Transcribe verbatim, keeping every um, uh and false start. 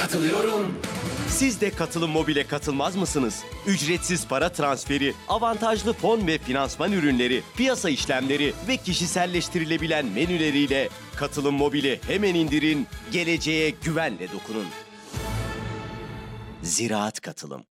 katılıyorum. Siz de Katılım Mobil'e katılmaz mısınız? Ücretsiz para transferi, avantajlı fon ve finansman ürünleri, piyasa işlemleri ve kişiselleştirilebilen menüleriyle Katılım Mobil'i hemen indirin, geleceğe güvenle dokunun. Ziraat Katılım.